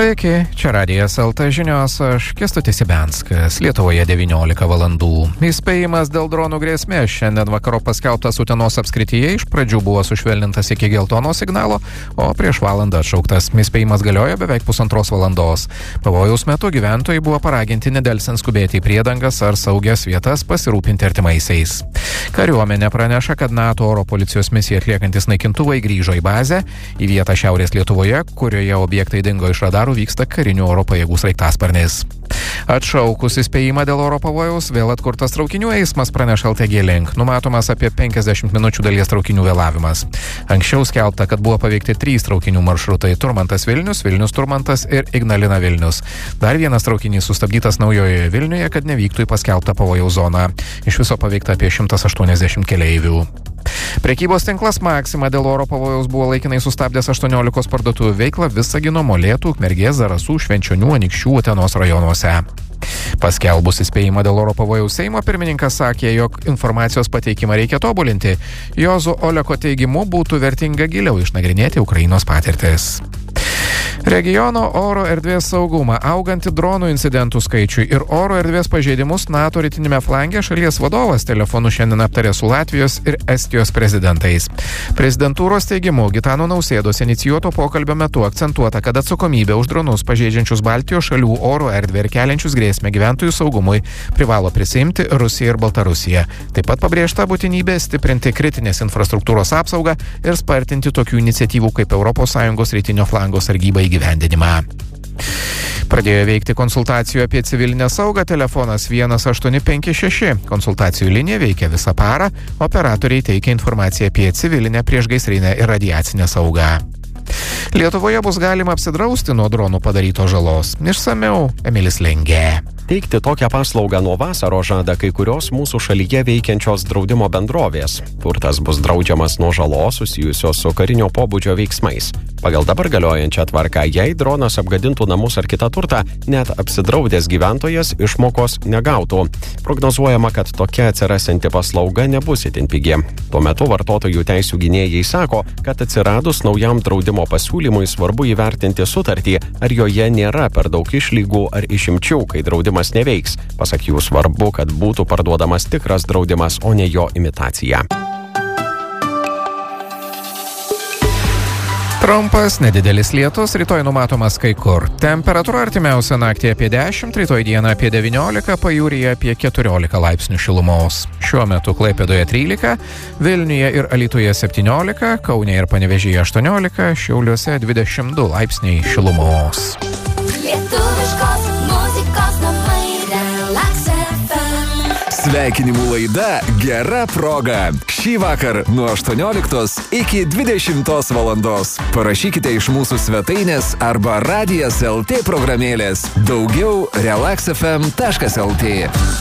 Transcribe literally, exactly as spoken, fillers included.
Sveiki, čia Radijas L T žinios, aš Kęstutis Ibenskas, Lietuvoje devyniolika valandų. Įspėjimas dėl dronų grėsmės šiandien vakaro paskelbtas Utenos apskrityje, iš pradžių buvo sušvelnintas iki geltono signalo, o prieš valandą atšauktas. Įspėjimas galiojo beveik pusantros valandos. Pavojaus metu gyventojai buvo paraginti nedelsiant skubėti į priedangas ar saugias vietas pasirūpinti artimaisiais. Kariuomenė praneša, kad NATO oro policijos misiją atliekantis naikintuvai grįžo į bazę, į vietą Šiaurės Lietuvoje, kurioje objektai dingo iš radarų, vyksta karinių oro pajėgų sraigtasparnis. Atšaukus įspėjimą dėl oro pavojaus, vėl atkurtas traukinių eismas, praneša L T G Link. Numatomas apie penkiasdešimt minučių dalies traukinių vėlavimas. Anksčiau skelbta, kad buvo paveikti trys traukinių maršrutai – Turmantas Vilnius, Vilnius Turmantas ir Ignalina Vilnius. Dar vienas traukinys sustabdytas Naujojoje Vilniuje, kad nevyktų į paskelbtą pavojaus zoną. Iš viso paveikta apie šimtas aštuoniasdešimt keleivių. Prekybos tinklas Maxima dėl oro pavojaus buvo laikinai sustabdęs aštuoniolikos parduotuvių veiklą Visagino, Molėtų, Ukmergės, Zarasų, Švenčionių, Anykščių, Utenos rajonuose. Paskelbus įspėjimą dėl oro pavojaus Seimo pirmininkas sakė, jog informacijos pateikimą reikia tobulinti. Juozo Oleko teigimu būtų vertinga giliau išnagrinėti Ukrainos patirtis. Regiono oro erdvės saugumą, augantį dronų incidentų skaičių ir oro erdvės pažeidimus NATO rytinėme flange šalies vadovas telefonu šiandien aptarė su Latvijos ir Estijos prezidentais. Prezidentūros teigimu, Gitano Nausėdos inicijuoto pokalbio metu akcentuota, kad atsakomybė už dronus pažeidžiančius Baltijos šalių oro erdvę ir keliančius grėsmę gyventojų saugumui privalo prisiimti Rusija ir Baltarusija. Taip pat pabrėžta būtinybė stiprinti kritinės infrastruktūros apsaugą ir spartinti tokių iniciatyvų kaip Europos Sąjungos rytinio flango sargyba įgyvendinimą. Pradėjo veikti konsultacijų apie civilinę saugą telefonas vienas aštuoni penki šeši. Konsultacijų linija veikia visą parą, operatoriai teikia informaciją apie civilinę, priešgaisrinę ir radiacinę saugą. Lietuvoje bus galima apsidrausti nuo dronų padarytos žalos. Išsamiau Emilis Lengė. Teikti tokią paslaugą nuo vasaro žada kai kurios mūsų šalyje veikiančios draudimo bendrovės. Turtas bus draudžiamas nuo žalos susijusios su karinio pobūdžio veiksmais. Pagal dabar galiojančią tvarką, jei dronas apgadintų namus ar kitą turtą, net apsidraudęs gyventojas išmokos negautų. Prognozuojama, kad tokia atsirasianti paslauga nebus itin pigi. Tuo metu vartotojų teisių gynėjai sako, kad atsiradus naujam draudimo pasiūlymui svarbu įvertinti sutartį, ar joje nėra per daug išlygų ar išimčių, kai draudimas neveiks. Pasak jų svarbu, kad būtų parduodamas tikras draudimas, o ne jo imitacija. Trumpas, nedidelis lietus, rytoj numatomas kai kur. Temperatūra artimiausią naktį apie dešimt, rytoj dieną apie devyniolika, pajūryje apie keturiolika laipsnių šilumos. Šiuo metu Klaipėdoje trylika, Vilniuje ir Alytuje septyniolika, Kaune ir Panevėžyje aštuoniolika, Šiauliuose dvidešimt du laipsniai šilumos. Lietuviškos muzikos namai Relax F M. Sveikinimų laida Gera proga. Šį vakar nuo aštuonioliktos iki dvidešimtos valandos. Parašykite iš mūsų svetainės arba Radijas L T programėlės. Daugiau relax f m taškas l t.